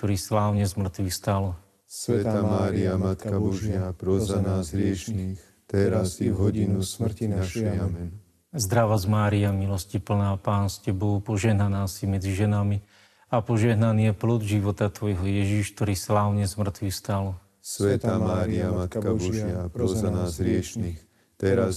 ktorý slávne z mŕtvych stal. Svätá Mária, Matka Božia, pros za nás hriešných, teraz i v hodinu smrti našej. Amen. Zdravá Mária, milosti plná, Pán s Tebou, požehnaná si medzi ženami a požehnaný je plod života Tvojho Ježiš, ktorý slávne z mŕtvych stal. Svätá Mária, Matka Božia, pros za nás hriešných, teraz